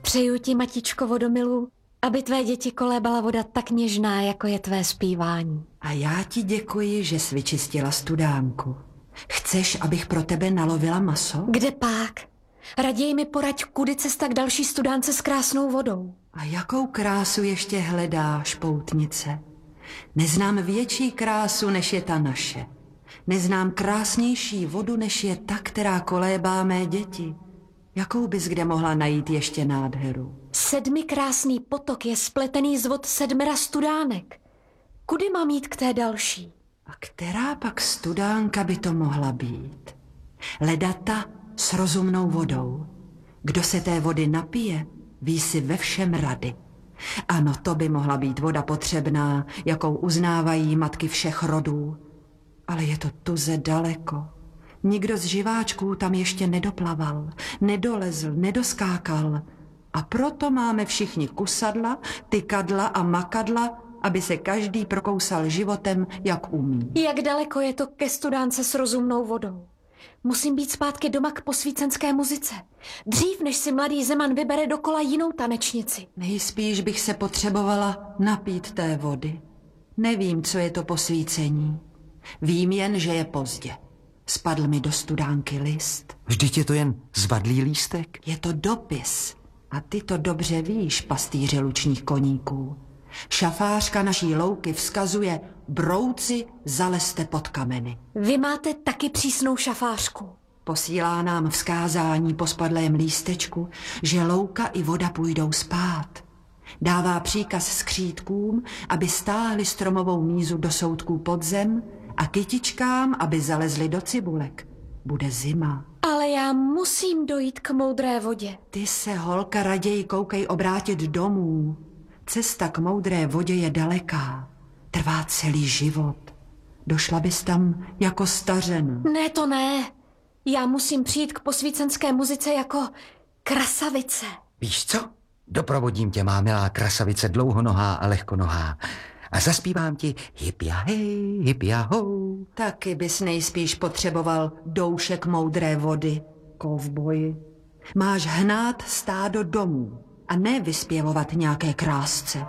Přeju ti, Matičko vodomilu, aby tvé děti kolébala voda tak něžná, jako je tvé zpívání. A já ti děkuji, že jsi vyčistila studánku. Chceš, abych pro tebe nalovila maso? Kde pak? Raději mi poraď, kudy cesta k další studánce s krásnou vodou. A jakou krásu ještě hledáš, poutnice? Neznám větší krásu, než je ta naše. Neznám krásnější vodu, než je ta, která kolébá mé děti. Jakou bys kde mohla najít ještě nádheru? 7krásný potok je spletený z vod 7 studánek. Kudy mám jít k té další? A která pak studánka by to mohla být? Ledata s rozumnou vodou. Kdo se té vody napije, ví si ve všem rady. Ano, to by mohla být voda potřebná, jakou uznávají matky všech rodů. Ale je to tuze daleko. Nikdo z živáčků tam ještě nedoplaval, nedolezl, nedoskákal. A proto máme všichni kusadla, tykadla a makadla, aby se každý prokousal životem, jak umí. Jak daleko je to ke studánce s rozumnou vodou? Musím být zpátky doma k posvícenské muzice. Dřív, než si mladý Zeman vybere dokola jinou tanečnici. Nejspíš bych se potřebovala napít té vody. Nevím, co je to posvícení. Vím jen, že je pozdě. Spadl mi do studánky list. Vždyť je to jen zvadlý lístek. Je to dopis. A ty to dobře víš, pastýře lučních koníků. Šafářka naší louky vzkazuje: brouci, zalezte pod kameny. Vy máte taky přísnou šafářku. Posílá nám vzkázání po spadlém lístečku, že louka i voda půjdou spát. Dává příkaz skřítkům, aby stáhli stromovou mízu do soutků pod zem a kytičkám, aby zalezli do cibulek. Bude zima. Ale já musím dojít k moudré vodě. Ty se, holka, raději koukej obrátit domů. Cesta k moudré vodě je daleká. Trvá celý život. Došla bys tam jako stařena. Ne, to ne. Já musím přijít k posvícenské muzice jako krasavice. Víš co? Doprovodím tě, má milá krasavice, dlouhonohá a lehkonohá. A zaspívám ti hippia hej, hippia hou. Taky bys nejspíš potřeboval doušek moudré vody, kovboji. Máš hnát stádo domů a ne vyspěvovat nějaké krásce.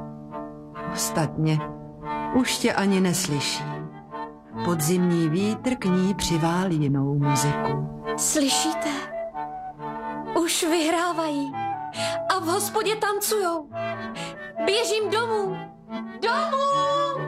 Ostatně už tě ani neslyší. Podzimní vítr k ní přivál jinou muziku. Slyšíte? Už vyhrávají a v hospodě tancujou. Běžím domů. Domů!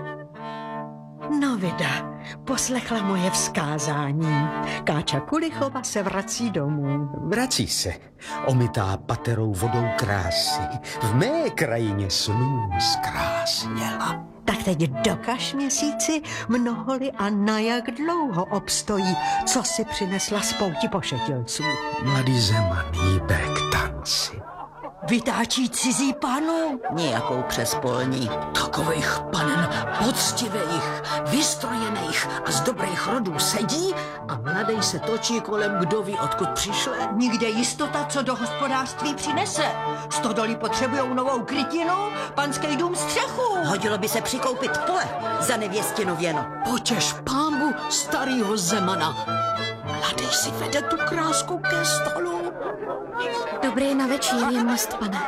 No vida, poslechla moje vzkázání. Káča Kulichova se vrací domů. Vrací se, omytá paterou vodou krásy. V mé krajině snů zkrásněla. Tak teď dokaž měsíci, mnoholi a na jak dlouho obstojí, co si přinesla z pouti pošetilců. Mladý Zeman hýbe k tanci. Vytáčí cizí panu. Nějakou přespolní. Takových panen poctivých, vystrojených a z dobrých rodů sedí a mladej se točí kolem, kdo ví, odkud přišle. Nikde jistota, co do hospodářství přinese. Stodoly potřebujou novou krytinu, panský dům střechu. Hodilo by se přikoupit pole za nevěstinu věno. Potěš pámbu starýho Zemana. Mladej si vede tu krásku ke stolu. Dobrý na večír, jemnost, pane.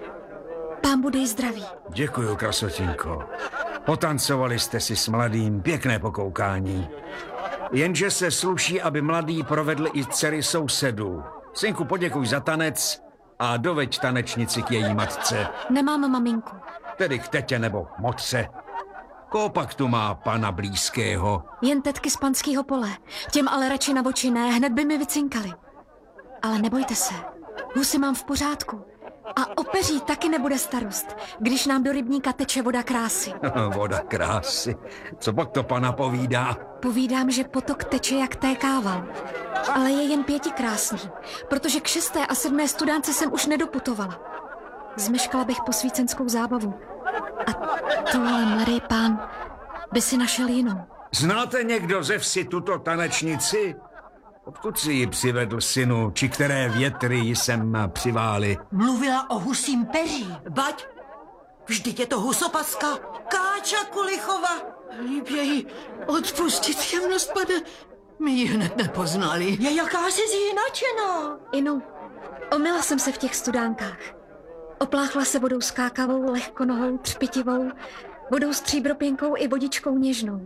Pán bude zdraví. Děkuju, krasotinko. Potancovali jste si s mladým, pěkné pokoukání. Jenže se sluší, aby mladý provedl i dcery sousedů. Synku, poděkuj za tanec a doveď tanečnici k její matce. Nemám maminku. Tedy k tetě nebo motře. Kopak tu má pana blízkého. Jen tetky z panského pole. Těm ale radši na oči ne, hned by mi vycinkali. Ale nebojte se, husy mám v pořádku. A o peří taky nebude starost, když nám do rybníka teče voda krásy. Voda krásy. Co pak to pana povídá? Povídám, že potok teče jak tékával. Ale je jen 5krásný, protože k 6. a 7. studánce jsem už nedoputovala. Zmeškala bych posvícenskou zábavu. A tohle mladý pán by si našel jinou. Znáte někdo ze vsi tuto tanečnici? Odkud si ji přivedl, synu, či které větry ji sem přivály? Mluvila o husím peří. Bať, vždyť je to husopaska. Káča Kulichova. Líbě jí odpustit, jemnost, pane. My ji hned nepoznali. Je jakási zjinačená. Inu, Omyla jsem se v těch studánkách. Opláchla se vodou skákavou, lehkonohou, třpitivou, vodou stříbropěnkou i vodičkou něžnou.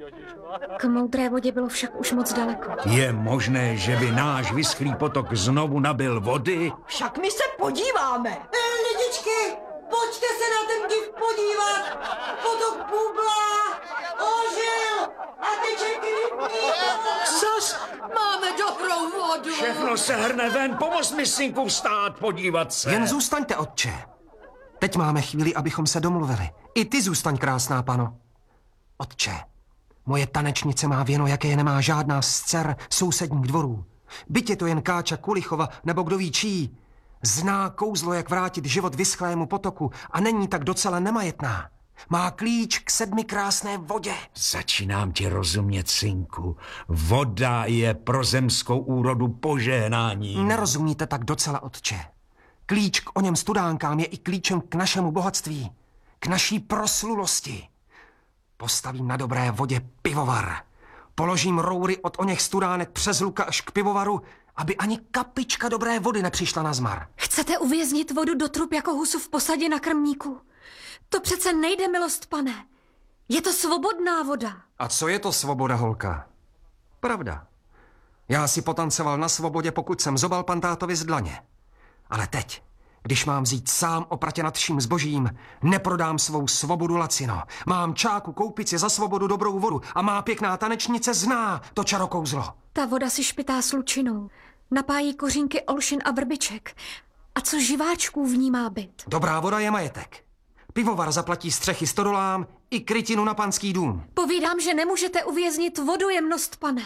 K moudré vodě bylo však už moc daleko. Je možné, že by náš vyschlý potok znovu nabyl vody? Však my se podíváme. Lidičky, pojďte se na ten div podívat. Potok bublá, ožil a teče kripí. Zas máme dobrou vodu. Všechno se hrne ven, pomoz mi, synku, vstát, podívat se. Jen zůstaňte, otče. Teď máme chvíli, abychom se domluvili. I ty zůstaň, krásná pano. Otče, moje tanečnice má věno, jaké nemá žádná z dcer sousedních dvorů. Byť je to jen Káča Kulichova, nebo kdo ví čí. Zná kouzlo, jak vrátit život vyschlému potoku a není tak docela nemajetná. Má klíč k 7 krásné vodě. Začínám ti rozumět, synku. Voda je pro zemskou úrodu požehnání. Nerozumíte tak docela, otče. Klíč k oněm studánkám je i klíčem k našemu bohatství, k naší proslulosti. Postavím na dobré vodě pivovar. Položím roury od oněch studánek přes luka až k pivovaru, aby ani kapička dobré vody nepřišla na zmar. Chcete uvěznit vodu do trub jako husu v posadě na krmníku? To přece nejde, milost pane. Je to svobodná voda. A co je to svoboda, holka? Pravda. Já si potancoval na svobodě, pokud jsem zobal pantátovi z dlaně. Ale teď, když mám vzít sám opratě nad vším zbožím, neprodám svou svobodu lacino. Mám čáku koupit si za svobodu dobrou vodu a má pěkná tanečnice zná to čarokouzlo. Ta voda si špitá slučinou. Napájí kořínky olšin a vrbiček. A co živáčků v ní má být? Dobrá voda je majetek. Pivovar zaplatí střechy stodolám i krytinu na panský dům. Povídám, že nemůžete uvěznit vodu, jemnost pane.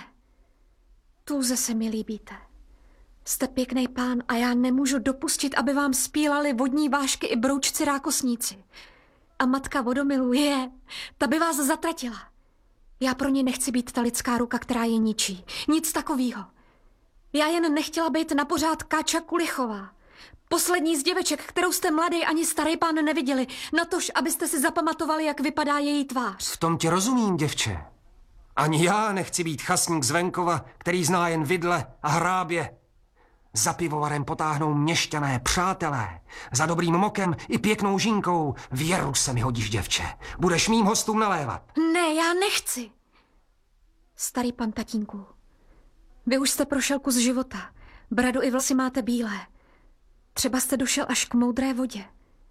Tůze se mi líbíte. Jste pěkný pán a já nemůžu dopustit, aby vám spílali vodní vášky i broučci rákosníci. A matka vodomilu ta by vás zatratila. Já pro ně nechci být ta lidská ruka, která je ničí. Nic takového. Já jen nechtěla být na pořád Káča Kulichová. Poslední z děveček, kterou jste mladý ani starý pán neviděli, natož, abyste si zapamatovali, jak vypadá její tvář. V tom tě rozumím, děvče. Ani já nechci být chasník z venkova, který zná jen vidle a hrábě. Za pivovarem potáhnou měšťané, přátelé. Za dobrým mokem i pěknou žínkou. Věru se mi hodíš, děvče. Budeš mým hostům nalévat. Ne, já nechci. Starý pan tatínku, vy už jste prošel kus života. Bradu i vlasy máte bílé. Třeba jste došel až k moudré vodě.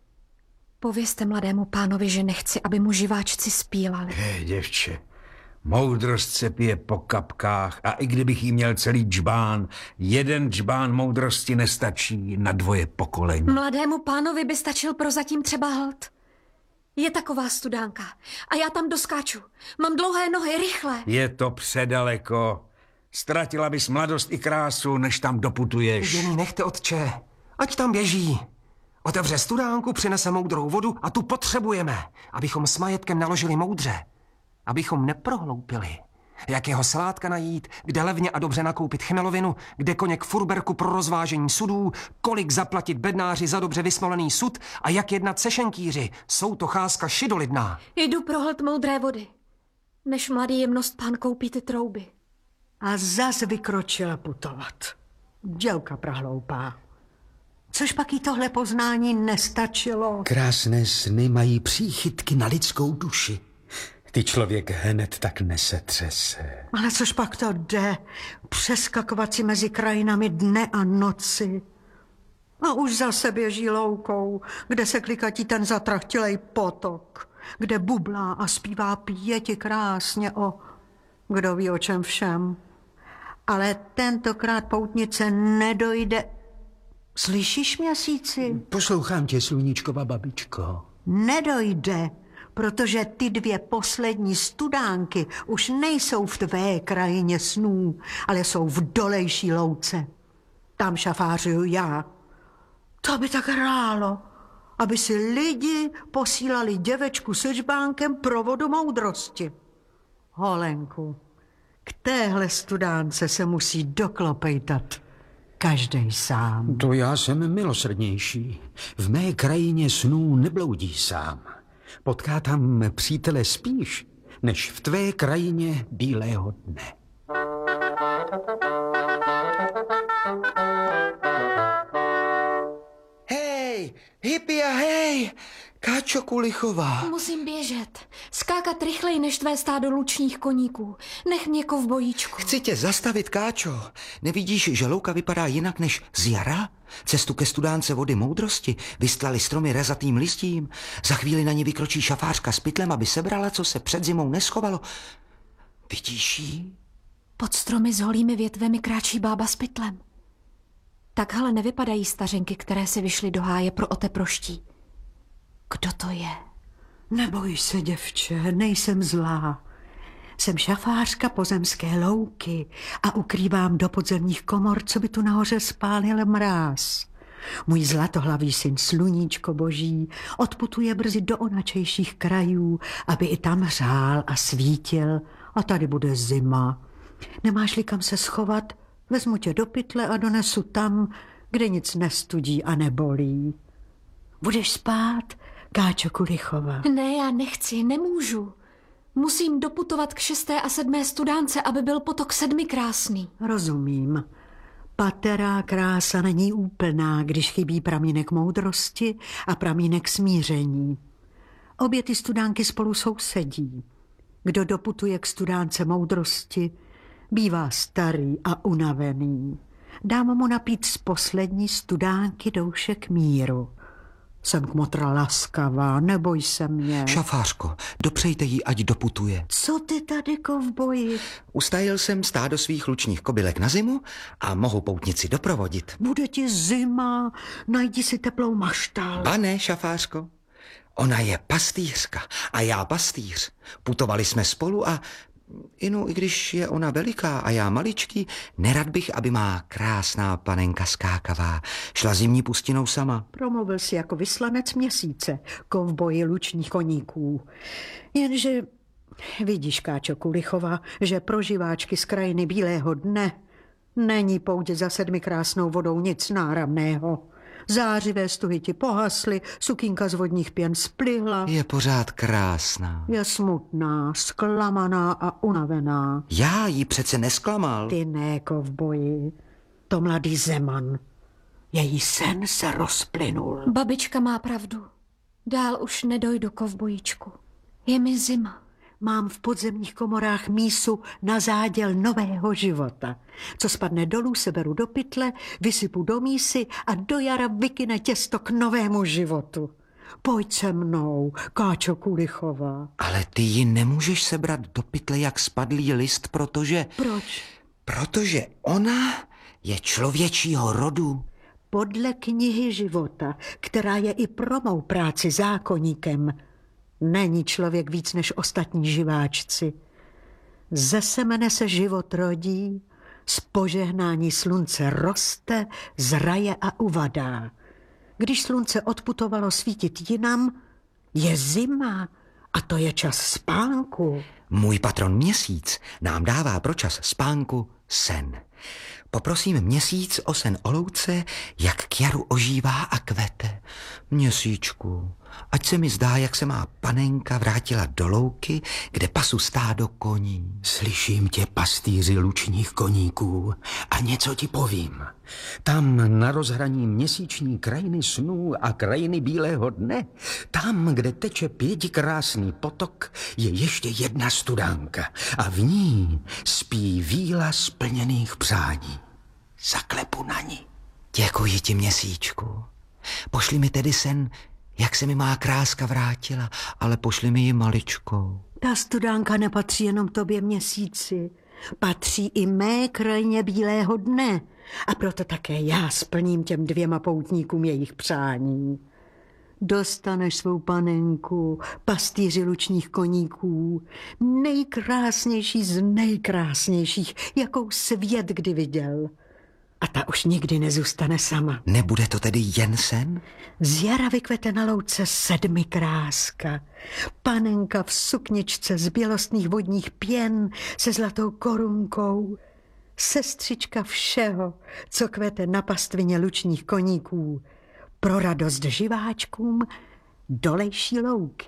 Povězte mladému pánovi, že nechci, aby mu živáčci spílali. Děvče, moudrost se pije po kapkách a i kdybych jí měl celý džbán, jeden džbán moudrosti nestačí na 2 pokolení. Mladému pánovi by stačil prozatím třeba hlad. Je taková studánka a já tam doskáču. Mám dlouhé nohy, rychle. Je to předaleko. Ztratila bys mladost i krásu, než tam doputuješ. Jen nechte, otče. Ať tam běží. Otevře studánku, přinese moudrou vodu a tu potřebujeme, abychom s majetkem naložili moudře. Abychom neprohloupili. Jakého sládka najít, kde levně a dobře nakoupit chmelovinu, kde koně k furberku pro rozvážení sudů, kolik zaplatit bednáři za dobře vysmolený sud a jak jednat se šenkýři. Jsou to cházka šidolidná. Jdu pro hled moudré vody, než mladý jemnost pán koupí ty trouby. A zas vykročila putovat. Děvka prahloupá. Což pak jí tohle poznání nestačilo. Krásné sny mají příchytky na lidskou duši. Ty člověk hned tak nesetřese. Ale což pak to jde? Přeskakovat si mezi krajinami dne a noci. A už zase běží loukou, kde se klikatí ten zatrachtilej potok, kde bublá a zpívá pěti krásně o kdo ví o čem všem. Ale tentokrát poutnice nedojde. Slyšíš, Měsíci? Poslouchám tě, sluníčkova babičko. Nedojde, protože ty 2 poslední studánky už nejsou v tvé krajině snů, ale jsou v dolejší louce. Tam šafářuju já. To by tak hrálo, aby si lidi posílali děvečku se žbánkem pro vodu moudrosti. Holenku, k téhle studánce se musí doklopejtat každej sám. To já jsem milosrdnější. V mé krajině snů nebloudí sám. Potká tam přítele spíš, než v tvé krajině bílého dne. hipi a hej, Káčo Kulichová. Musím běžet. Skákat rychleji než tvé stádo lučních koníků. Nech mě, kovbojíčku. Chci tě zastavit, Káčo. Nevidíš, že louka vypadá jinak než z jara? Cestu ke studánce vody moudrosti vystlali stromy rezatým listím. Za chvíli na ní vykročí šafářka s pytlem, aby sebrala, co se před zimou neschovalo. Vidíš jí? Pod stromy s holými větvemi kráčí bába s pytlem. Takhle nevypadají stařenky, které si vyšly do háje pro oteproští. Kdo to je? Neboj se, děvče, nejsem zlá. Jsem šafářka pozemské louky a ukrývám do podzemních komor, co by tu nahoře spálil mráz. Můj zlatohlavý syn Sluníčko boží odputuje brzy do onačejších krajů, aby i tam řál a svítil, a tady bude zima. Nemáš-li kam se schovat, vezmu tě do pytle a donesu tam, kde nic nestudí a nebolí. Budeš spát, Káčo Kulichova? Ne, já nechci, nemůžu. Musím doputovat k 6. a 7. studánce, aby byl potok 7 krásný. Rozumím. Paterá krása není úplná, když chybí pramínek moudrosti a pramínek smíření. Obě ty studánky spolu sousedí. Kdo doputuje k studánce moudrosti, bývá starý a unavený. Dám mu napít z poslední studánky doušek míru. Jsem kmotra laskavá, neboj se mě. Šafářko, dopřejte jí, ať doputuje. Co ty tady, kovboji? Ustajil jsem stádo svých lučních kobylek na zimu a mohu poutnici doprovodit. Bude ti zima, najdi si teplou maštal. Ba ne, šafářko. Ona je pastýřka a já pastýř. Putovali jsme spolu a i když je ona veliká a já maličký, nerad bych, aby má krásná panenka skákavá šla zimní pustinou sama. Promluvil si jako vyslanec měsíce, kovboji lučních koníků. Jenže vidíš, Káčo Kulichova, že pro živáčky z krajiny bílého dne není pouť za 7 krásnou vodou nic náramného. Zářivé stuhy ti pohasly, sukínka z vodních pěn splihla. Je pořád krásná. Je smutná, zklamaná a unavená. Já ji přece nesklamal. Ty ne, kovboji. To mladý Zeman. Její sen se rozplynul. Babička má pravdu. Dál už nedojdu, kovbojíčku. Je mi zima. Mám v podzemních komorách mísu na záděl nového života. Co spadne dolů, seberu do pytle, vysypu do mísy a do jara vykyne těsto k novému životu. Pojď se mnou, Káčo Kulichova. Ale ty ji nemůžeš sebrat do pytle jak spadlý list, protože... Proč? Protože ona je člověčího rodu. Podle knihy života, která je i pro mou práci zákoníkem, není člověk víc než ostatní živáčci. Ze semene se život rodí, z požehnání slunce roste, zraje a uvadá. Když slunce odputovalo svítit jinam, je zima a to je čas spánku. Můj patron Měsíc nám dává pro čas spánku sen. Poprosím Měsíc o sen o louce, jak k jaru ožívá a kvete. Měsíčku, ať se mi zdá, jak se má panenka vrátila do louky, kde pasu stádo koní. Slyším tě, pastýři lučních koníků, a něco ti povím. Tam na rozhraní měsíční krajiny snů a krajiny bílého dne, tam, kde teče 5krásný potok, je ještě jedna studánka a v ní spí víla splněných přání. Zaklepu na ní. Děkuji ti, Měsíčku. Pošli mi tedy sen, jak se mi má kráska vrátila, ale pošli mi ji maličkou. Ta studánka nepatří jenom tobě, Měsíci. Patří i mé krajině bílého dne. A proto také já splním těm 2 poutníkům jejich přání. Dostaneš svou panenku, pastýři lučních koníků, nejkrásnější z nejkrásnějších, jakou svět kdy viděl. A ta už nikdy nezůstane sama. Nebude to tedy jen sen? Z jara vykvete na louce 7 kráska. Panenka v sukničce z bělostných vodních pěn se zlatou korunkou. Sestřička všeho, co kvete na pastvině lučních koníků. Pro radost živáčkům dolejší louky.